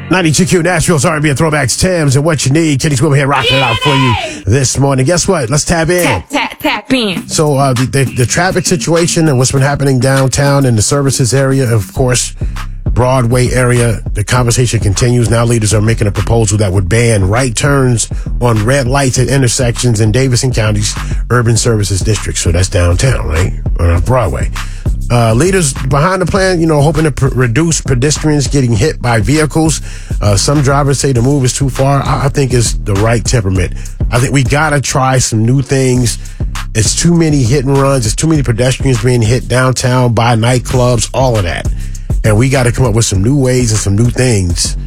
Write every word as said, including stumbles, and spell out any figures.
ninety-two Q Nashville's R and B and Throwbacks, Thames, and what you need. Kenny Swivel here rocking it out for you this morning. Guess what? Let's tap in. Tap, tap, tap in. So uh, the, the, the traffic situation and what's been happening downtown in the services area, of course, Broadway area, the conversation continues. Now leaders are making a proposal that would ban right turns on red lights at intersections in Davidson County's urban services district. So that's downtown, right? On Broadway. Uh, leaders behind the plan, you know, hoping to pr- reduce pedestrians getting hit by vehicles. Uh, some drivers say the move is too far. I, I think it's the right temperament. I think we gotta try some new things. It's too many hit and runs. It's too many pedestrians being hit downtown by nightclubs, all of that. And we got to come up with some new ways and some new things